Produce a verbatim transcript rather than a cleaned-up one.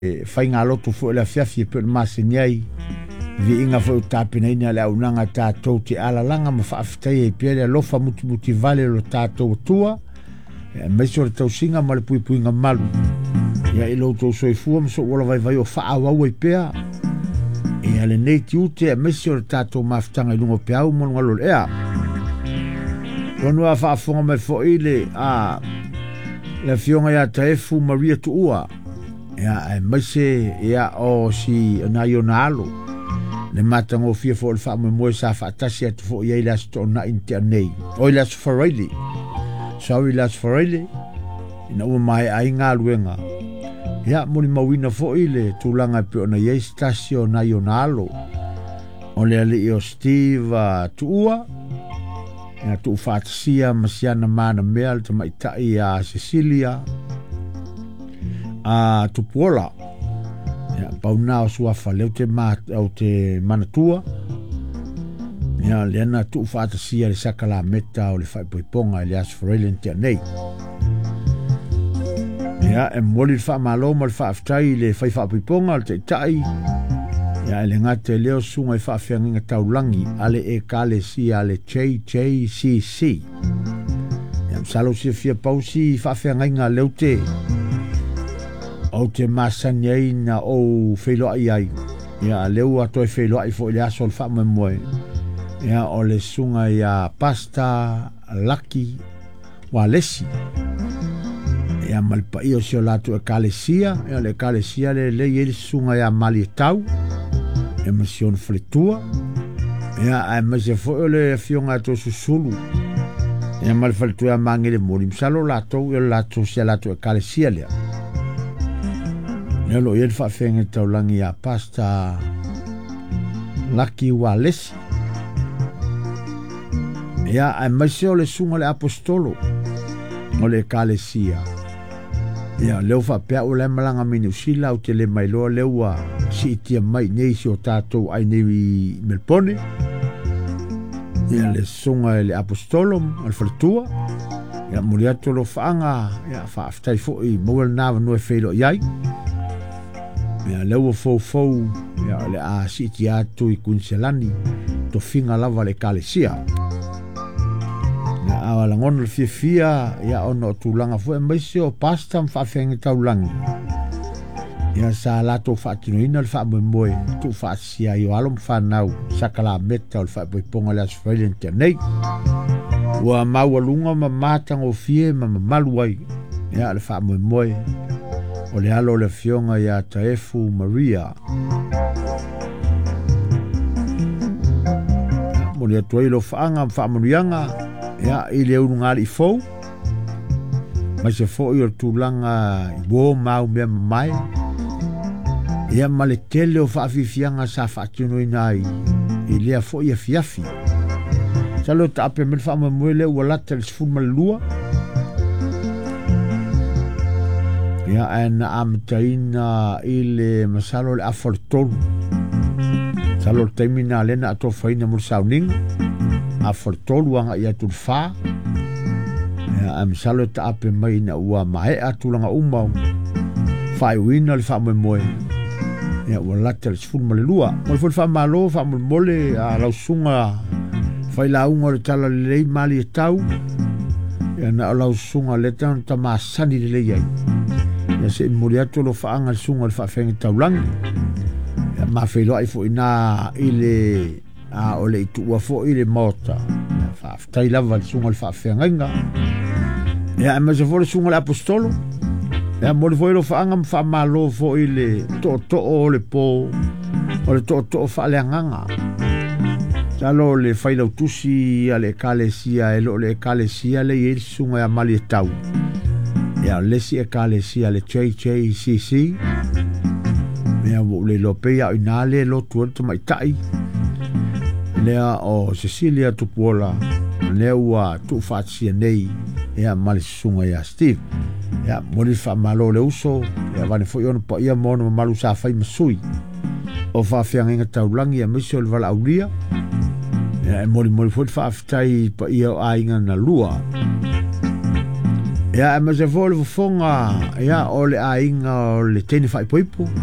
e fai ngā lotu fu la fiafi pe masi nyai vi inga fu tapina ina le unanga tātou te ala langa ma whaafitai e pia le lofa muti muti vale lo tātou tua e meso le tau singa ma le pui pui ngā malu ia ilo tau soifua mso wala vai vai o whaawau e pia e ale nei ti ute e meso le tātou mafutanga ilungo pia au monu ngalo ea Ronua whaafonga mai fo ile a le fionga ia taefu Maria Tuua ia e maise ia o si na ionalo le matango fia fo le fa mo mo sa fa tasi at fo ia ila sto na internei o ila sforaili so ila sforaili ina o mai ai nga luenga ia mo ni mawina fo ile tulanga pe ona ia stasio na ionalo o le ali o Steve Tuua ia tu fatsia masiana mana mel te mai tai a Cecilia a tupola ya pauna sua fale te mat au te manatua ya lena tu fata sia le sakala meta o le fai poiponga le as foreign nei ya e moli fa malo mal fa aftai le fai fa poiponga te tai ya le ngate leo sunga fa fianga taulangi ale e kale sia le J J C C ya salo si fia pausi fa fianga leute o te masanyai na o whelo ai ai. Ia leu ato e whelo ai fo ile aso le whaama moe. Ia o le sunga ia pasta laki wa lesi. Ia malpa i o si o lato e kalesia. Ia le kalesia le le i sunga ia mali tau. Ia masion fletua. Ia ai mase fo le fionga ato susulu. Ia mal fletua mangele mori. Msalo lato i o lato si lato e kalesia lea. Nelo yel fa fenga taulangi a pasta laki wa lesi. Ia ai maiseo le sunga le apostolo o le kalesia. Ia leo fa pea o le malanga minusila o te le mailoa leua si itia mai nei si o tātou ai nei Melpone. Ia le sunga le apostolo al faltua. Ia muriato lo faanga ia fa aftai fo i mowel nawa noe feilo iai. Ia leua fou fou ia le a siti atu i kunselani to finga lava le kalesia ia awala ngono le fia fia ia ono tulanga fo e maise o pasta mfafengi taulangi ia sa lato whaatinoina le whaamoemoe tu whaasia i o alo mwhanau sakala meta o le whaapoiponga le Australian Tenei ua maualunga ma matanga o fie ma mamalu ai ia le whaamoemoe o le alo le fionga ia taefu Maria. Mo le atuai lo whaanga mwhaamurianga ia i le urungali i fou. Mai se fo i o tūlanga i bō mau mea mai. Ia ma le tele o whaafifianga sa whaatino ina i i lea fo i a fiafi. Sa lo ta ape mele whaama mwele ua lata le sifun malua. Ia ana amtaina ile masalo le afortolu. Salo le taimina lena ato faina mur sauninga. Afortolu anga ia tulfa. Ia amsalo ta ape maina ua mae atulanga umau. Fai wina le whaamwe moe. Ia ua lata le sifun malelua. Mo le ful whaamalo whaamwe mole a lausunga. Fai launga le tala le lei mali e tau. Ia na lausunga le tana tamasani le lei ai. Ia se muriato lo whaanga sunga le whaafengi taulangi. Ia mawhelo ai fo ina ile a ole i tuua fo ile mota. Whaaftai lava le sunga le whaafenga inga. Ia ema se fo le sunga le apostolo. Ia mo le fo ilo whaanga mwhaamalo fo ile to to o le po. O le to to o whaaleanganga. Talo le whailau tusi a le kalesia e lo le kalesia le i sunga ya mali e tau. Ia lesi e kalesia le J J C C. Mea wo le lopea o inale lo tuolta mai tai. Lea o Cecilia Tupola. Lea ua tu fatsia nei. Ia mali sunga ya Steve. Ia mori fa malo le uso. Ia vane fo iona pa ia mono malu sa fai masui. O fa fianga inga taulangi ia misi o le vala aulia. Ia mori mori fo fa aftai pa ia o ainga na lua. Ia, e ma se fōle fonga, ia, o le a inga o le teni whaipoipo.